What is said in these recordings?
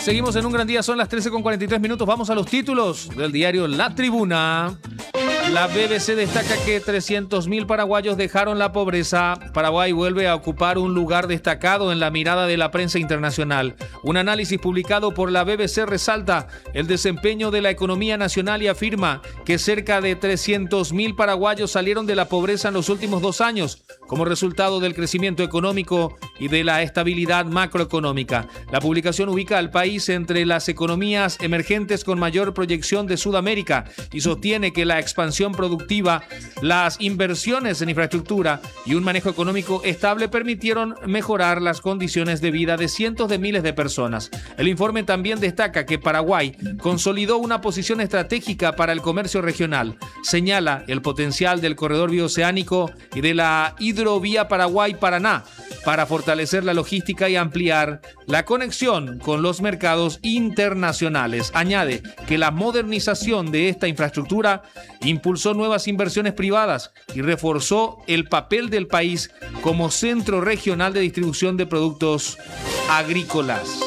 Seguimos en un gran día, son las 13:43. Vamos a los títulos del diario La Tribuna. La BBC destaca que 300.000 paraguayos dejaron la pobreza. Paraguay vuelve a ocupar un lugar destacado en la mirada de la prensa internacional. Un análisis publicado por la BBC resalta el desempeño de la economía nacional y afirma que cerca de 300.000 paraguayos salieron de la pobreza en los últimos 2 años como resultado del crecimiento económico y de la estabilidad macroeconómica. La publicación ubica al país entre las economías emergentes con mayor proyección de Sudamérica y sostiene que la expansión productiva, las inversiones en infraestructura y un manejo económico estable permitieron mejorar las condiciones de vida de cientos de miles de personas. El informe también destaca que Paraguay consolidó una posición estratégica para el comercio regional. Señala el potencial del corredor bioceánico y de la hidrovía Paraguay-Paraná para fortalecer la logística y ampliar la conexión con los mercados internacionales. Añade que la modernización de esta infraestructura impulsó nuevas inversiones privadas y reforzó el papel del país como centro regional de distribución de productos agrícolas.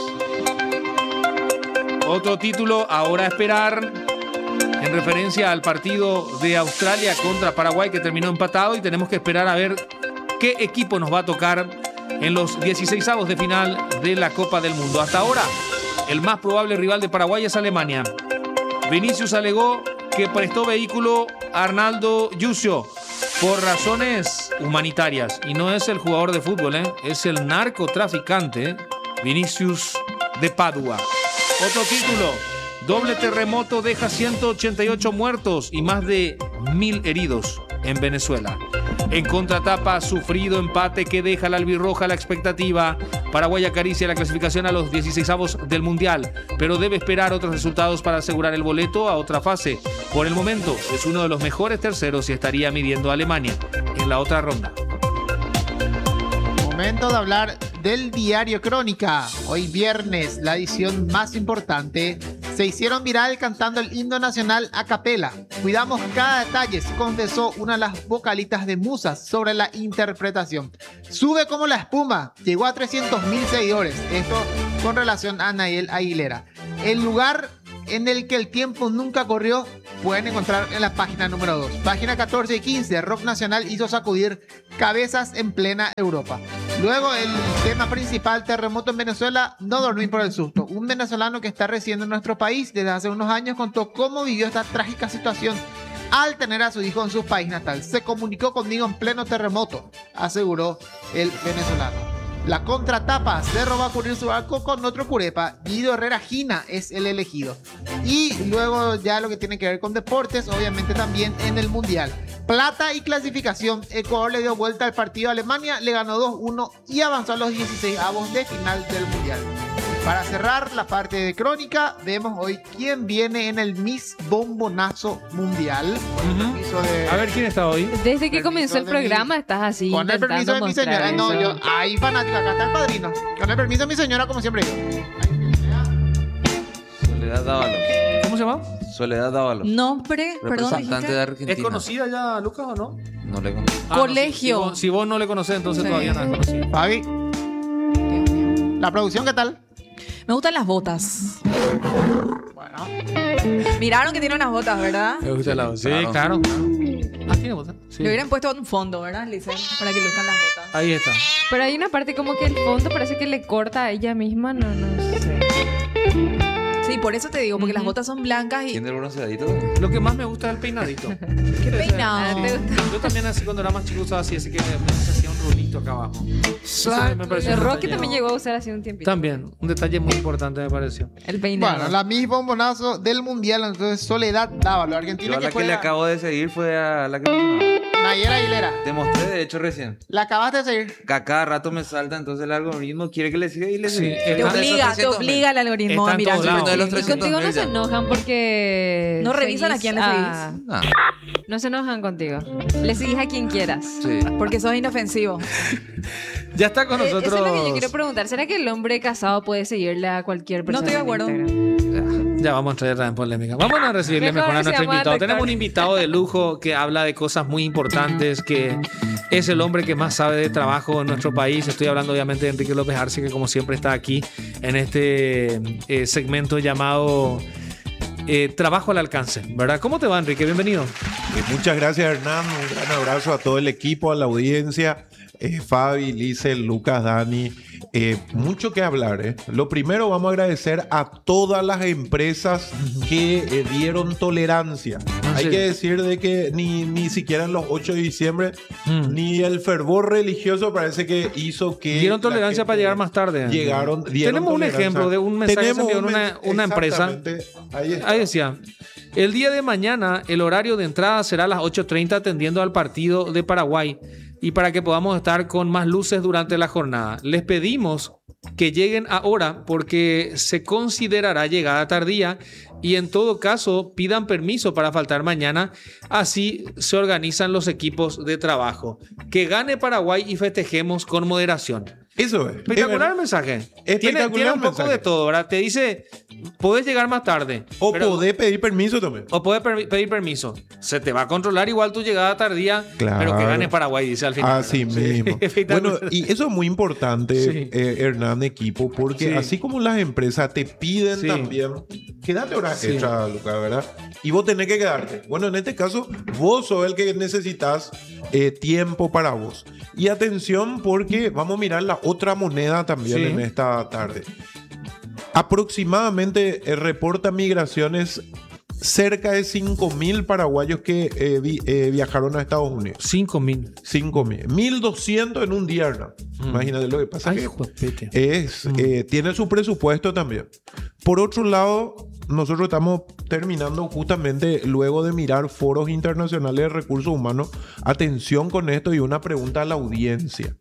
Otro título, ahora a esperar, en referencia al partido de Australia contra Paraguay que terminó empatado, y tenemos que esperar a ver qué equipo nos va a tocar en los 16avos de final de la Copa del Mundo. Hasta ahora, el más probable rival de Paraguay es Alemania. Vinicius alegó que prestó vehículo a Arnaldo Yucio por razones humanitarias. Y no es el jugador de fútbol, es el narcotraficante Vinicius de Padua. Otro título, doble terremoto deja 188 muertos y más de 1.000 heridos en Venezuela. En contratapa, sufrido empate que deja al albirroja la expectativa. Paraguay acaricia la clasificación a los 16avos del Mundial, pero debe esperar otros resultados para asegurar el boleto a otra fase. Por el momento, es uno de los mejores terceros y estaría midiendo a Alemania en la otra ronda. Momento de hablar del diario Crónica. Hoy viernes, la edición más importante. Se hicieron viral cantando el himno nacional a capela. Cuidamos cada detalle, se confesó una de las vocalistas de Musas sobre la interpretación. Sube como la espuma, llegó a 300.000 seguidores. Esto con relación a Nayel Aguilera. El lugar en el que el tiempo nunca corrió pueden encontrar en la página número 2. Página 14 y 15, rock nacional hizo sacudir cabezas en plena Europa. Luego el tema principal, terremoto en Venezuela, no dormí por el susto. Un venezolano que está residiendo en nuestro país desde hace unos años contó cómo vivió esta trágica situación al tener a su hijo en su país natal. Se comunicó conmigo en pleno terremoto, aseguró el venezolano. La contratapa, Cerro va a cubrir su barco con otro curepa. Guido Herrera Gina es el elegido. Y luego ya lo que tiene que ver con deportes, obviamente también en el Mundial. Plata y clasificación. Ecuador le dio vuelta al partido a Alemania, le ganó 2-1 y avanzó a los 16avos de final del Mundial. Para cerrar la parte de crónica, vemos hoy quién viene en el Miss Bombonazo Mundial. Con el permiso de... A ver quién está hoy. Desde que comenzó el programa estás así. Con el permiso de mi señora. No, yo. Ahí fanática, acá está el padrino. Con el permiso de mi señora, como siempre digo. Soledad Dávalos. ¿Cómo se llama? Soledad Dávalos. Nombre, perdón. Representante de Argentina. ¿Es conocida ya, Lucas, o no? No le conozco. Colegio. No, si vos no le conocés, entonces Sí. todavía no es conocida. Fabi. La producción, ¿qué tal? Me gustan las botas. Bueno. Miraron que tiene unas botas, ¿verdad? Me gusta la voz. Sí, Claro. claro. Ah, tiene voz. Sí. Le hubieran puesto un fondo, ¿verdad, Lice? Para que luzcan las botas. Ahí está. Pero hay una parte como que el fondo parece que le corta a ella misma, no sé. Sí, por eso te digo, porque las botas son blancas y... ¿Tiene el bronceadito? Lo que más me gusta es el peinadito. ¿Qué peinado? Ah, ¿te gusta? Yo también así cuando era más chico usaba así que me hacía un rulito acá abajo. Eso me pareció El un Rocky detalle. también llegó a usar así un tiempito. También, un detalle muy importante me pareció. El peinado. Bueno, la Miss Bombonazo del Mundial, entonces Soledad Dávalos. Argentina Yo a que la que fue le acabo de seguir fue a la que Nayel Aguilera. te mostré, de hecho, recién. La acabaste de seguir. Que a cada rato me salta, entonces el algoritmo quiere que le siga y le Sí, sigue. te Te obliga el algoritmo Está a en mirar. todos lados. de los Y 300 contigo no se enojan porque... No revisan a quién le seguís. Ah, No se enojan contigo. Le seguís a quien quieras. sí. Porque sos inofensivo. Ya está con Eso nosotros. es lo que yo quiero preguntar. ¿Será que el hombre casado puede seguirle a cualquier No persona? estoy de en acuerdo. Instagram? Ya vamos a entrar en polémica. Vamos a recibirle Mejor mejor a que se nuestro llama invitado. doctor. Tenemos un invitado de lujo que habla de cosas muy importantes, que Es el hombre que más sabe de trabajo en nuestro país. Estoy hablando obviamente de Enrique López Arce, que como siempre está aquí en este segmento llamado Trabajo al Alcance, ¿verdad? ¿Cómo te va, Enrique? Bienvenido. Muchas gracias, Hernán. Un gran abrazo a todo el equipo, a la audiencia. Fabi, Lice, Lucas, Dani. Mucho que hablar, ¿eh? Lo primero, vamos a agradecer a todas las empresas que dieron tolerancia. Hay sí. que decir de que ni siquiera en los 8 de diciembre, ni el fervor religioso parece que hizo que... Dieron tolerancia para llegar más tarde. Dieron Tenemos un tolerancia. ejemplo de un mensaje que se envió en una empresa. Exactamente. Ahí está. Ahí decía: el día de mañana el horario de entrada será a las 8:30 atendiendo al partido de Paraguay y para que podamos estar con más luces durante la jornada. Les pedimos que lleguen ahora porque se considerará llegada tardía y en todo caso pidan permiso para faltar mañana. Así se organizan los equipos de trabajo. Que gane Paraguay y festejemos con moderación. Eso es. Espectacular el mensaje. Tiene un poco mensaje. de todo, ¿verdad? Te dice, podés llegar más tarde. O pero- podés pedir permiso también. o puedes pedir permiso. Se te va a controlar igual tu llegada tardía, Claro. pero que gane Paraguay, dice al final. Así ¿verdad? mismo. Sí, espectacular. Bueno, y eso es muy importante, Sí. Hernán, equipo, porque Sí. así como las empresas te piden Sí. también, quédate hora Sí. extra, Lucas, ¿verdad? Y vos tenés que quedarte. Bueno, en este caso, vos sos el que necesitas tiempo para vos. Y atención, porque vamos a mirar la otra moneda también Sí. en esta tarde. Aproximadamente reporta migraciones cerca de 5.000 paraguayos que viajaron a Estados Unidos. 5.000. 5.000. 1.200 en un día, Hernán. Imagínate lo que pasa. Ay, Que juepete. tiene su presupuesto también. Por otro lado, nosotros estamos terminando justamente luego de mirar foros internacionales de recursos humanos. Atención con esto y una pregunta a la audiencia.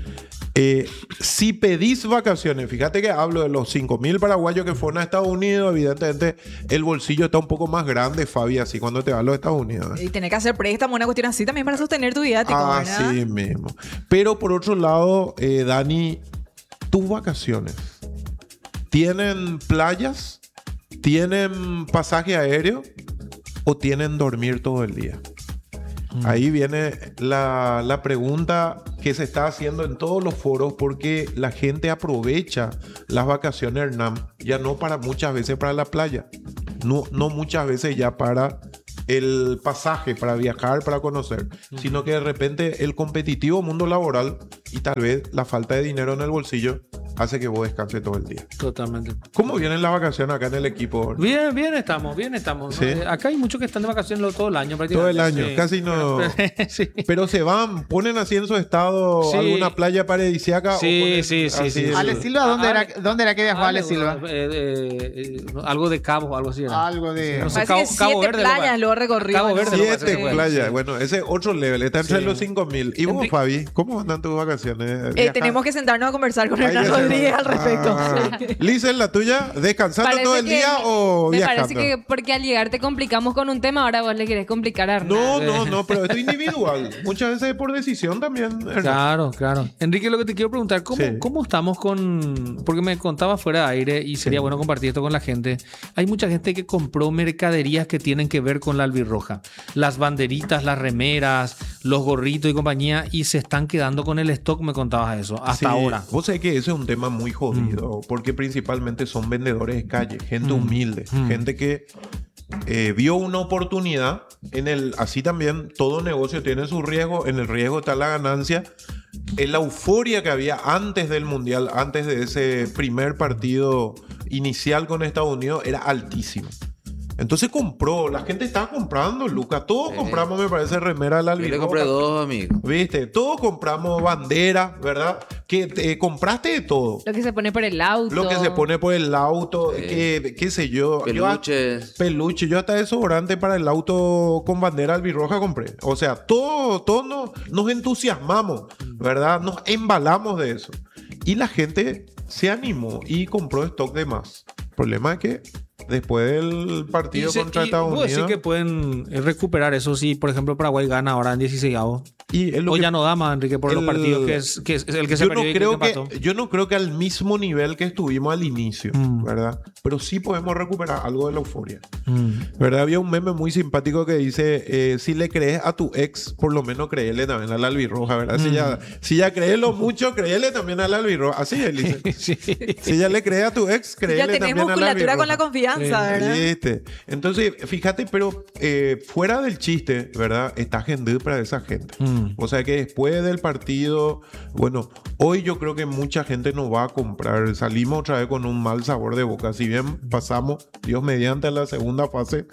Si pedís vacaciones, fíjate que hablo de los 5.000 paraguayos que fueron a Estados Unidos, evidentemente el bolsillo está un poco más grande, Fabi, así cuando te vas a los Estados Unidos. Y tener que hacer préstamo, una cuestión así también para sostener tu viático, ¿verdad? Así mismo. Pero por otro lado, Dani, tus vacaciones, ¿tienen playas? ¿Tienen pasaje aéreo? ¿O tienen dormir todo el día? Ahí viene la pregunta que se está haciendo en todos los foros porque la gente aprovecha las vacaciones, Hernán, ya no para muchas veces para la playa, no muchas veces ya para el pasaje, para viajar, para conocer, sino que de repente el competitivo mundo laboral y tal vez la falta de dinero en el bolsillo hace que vos descanses todo el día. Totalmente. ¿Cómo vienen las vacaciones acá en el equipo? Bien estamos, bien estamos. Sí. Acá hay muchos que están de vacaciones todo el año Todo prácticamente. el año, Sí. casi no... Sí. Pero se van, ponen así en su estado Sí. alguna playa paradisíaca. Sí, o ponen sí, así sí. el- Ale Silva, ¿dónde era que viajó Ale Silva? Algo de Cabo, algo así. era. Algo de... No sé, Parece que Cabo 7 Verde, playas lo- lo recorrió. Cabo ¿no? Verde. Siete Sí. playas. Bueno, ese es otro level. Está entre Sí. los 5.000. ¿Y vos, Enrique- Fabi? ¿Cómo andan tus vacaciones? Tenemos que sentarnos a conversar con Ahí Hernán ya se- Rodríguez al respecto. Sí. Liz, ¿la tuya? ¿Descansando Parece todo el que día o Me viajando? parece que porque al llegar te complicamos con un tema, ahora vos le querés complicar a Hernán. No, pero esto es individual. Muchas veces por decisión también. Hernán. Claro. Enrique, lo que te quiero preguntar, Sí. ¿cómo estamos con...? Porque me contaba fuera de aire y sería bueno compartir esto con la gente. Hay mucha gente que compró mercaderías que tienen que ver con la albirroja. Las banderitas, las remeras, los gorritos y compañía, y se están quedando con el stock, me contabas eso, hasta Sí, ahora. Vos sabés que ese es un tema muy jodido, porque principalmente son vendedores de calle, gente humilde, gente que vio una oportunidad así también todo negocio tiene su riesgo, en el riesgo está la ganancia. La euforia que había antes del Mundial, antes de ese primer partido inicial con Estados Unidos, era altísima. Entonces compró, la gente estaba comprando, Luca. Todos compramos, me parece, remera de la Yo le albirroja. compré dos, amigo. ¿Viste? Todos compramos bandera, ¿verdad? Que compraste de todo. Lo que se pone por el auto. Lo que se pone por el auto, Sí. qué sé yo. Peluches. Peluche. Yo hasta desodorante para el auto con bandera albirroja compré. O sea, todos nos entusiasmamos, ¿verdad? Nos embalamos de eso. Y la gente se animó y compró stock de más. El problema es que después del partido contra Estados ¿Puedo decir Unidos... que pueden recuperar eso si, por ejemplo, Paraguay gana ahora en 16avos? Y es lo O que- ya no da más, Enrique, por los el- partidos que es el que se yo perdió no y que creo empató. yo no creo que al mismo nivel que estuvimos al inicio, ¿verdad? Pero sí podemos recuperar algo de la euforia. ¿Verdad? Había un meme muy simpático que dice, si le crees a tu ex, por lo menos créele también a la albirroja, ¿verdad? Si ya crees lo mucho, créele también a la albirroja. Así es, dice. Sí. Si ya le crees a tu ex, créele Ya tenés también a la musculatura con la albirroja. confianza, ¿verdad? ¿Viste? Entonces, fíjate, pero fuera del chiste, ¿verdad? Está gente para esa gente. O sea que después del partido, bueno, hoy yo creo que mucha gente no va a comprar. Salimos otra vez con un mal sabor de boca. Si bien pasamos, Dios mediante, a la segunda fase,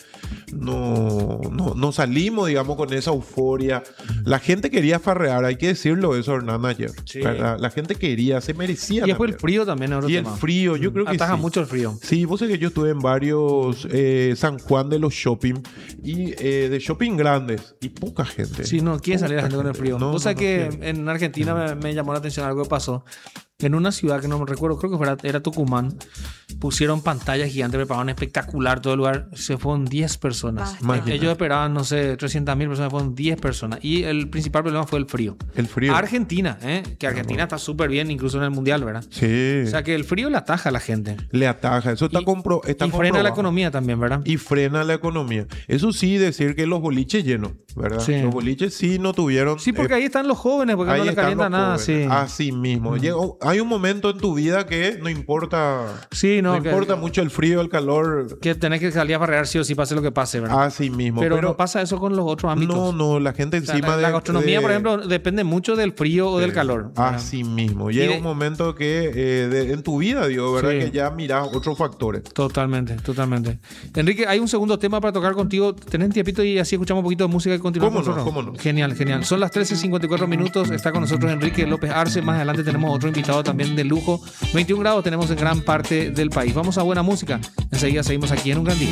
no salimos, digamos, con esa euforia. La gente quería farrear, hay que decirlo eso, Hernán, ayer. Sí. ¿Verdad? La gente quería, se merecía. Y después el también. frío también es otro Y el tema. frío, yo creo que Ataja sí. mucho el frío. Sí, vos sabés que yo estuve en varios San Juan de los shopping y de shopping grandes y poca gente. Sí, no quiere salir la gente con el frío. No, O sea no que quiere. en Argentina me llamó la atención algo que pasó. En una ciudad que no me recuerdo, creo que era Tucumán, pusieron pantallas gigantes, prepararon espectacular todo el lugar. Se fueron 10 personas. Basta. Imagínate. Ellos esperaban, no sé, 300.000 personas, fueron 10 personas. Y el principal problema fue el frío. El frío. Argentina, que Argentina está súper bien, incluso en el Mundial, ¿verdad? Sí. O sea que el frío le ataja a la gente. Le ataja. Eso está, Y- está y frena la comprobado. economía también, ¿verdad? Y frena la economía. Eso sí, decir que los boliches llenos, ¿verdad? Sí. Los boliches sí no tuvieron. Sí, porque ahí están los jóvenes, porque ahí no le están calienta los nada. jóvenes. Sí. Así mismo. Hay un momento en tu vida que no importa. Sí, No, no, que- importa mucho el frío, el calor. Que tenés que salir a farrear sí o sí, pase lo que pase, ¿verdad? Así mismo. pero no pasa eso con los otros ámbitos. No, la gente O sea, encima la de. gastronomía, por ejemplo, depende mucho del frío o del calor. ¿verdad? Así mismo. Y Llega de- un momento que en tu vida, digo, ¿verdad? Sí. Que ya mirás otros factores. Totalmente, totalmente. Enrique, hay un segundo tema para tocar contigo. ¿Tenés tiempito y así escuchamos un poquito de música y continuamos ¿Cómo no? nosotros? ¿Cómo no? Genial, genial. Son las 13:54 minutos. Está con nosotros Enrique López Arce. Más adelante tenemos otro invitado también de lujo. 21 grados tenemos en gran parte del país. Vamos a buena música. Enseguida seguimos aquí en Un Gran Día.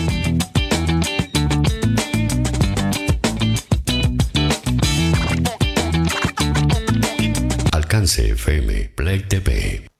Alcance FM Play TV.